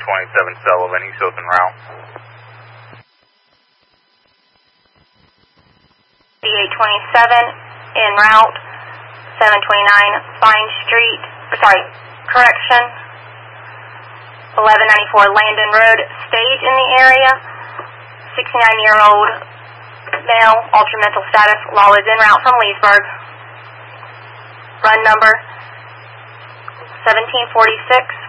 27 Sullivan, East Hilton route. DA-27 en route, 729 Vine Street, correction, 1194 Landon Road, stage in the area, 69-year-old male, altered mental status, law is en route from Leesburg. Run number 1746.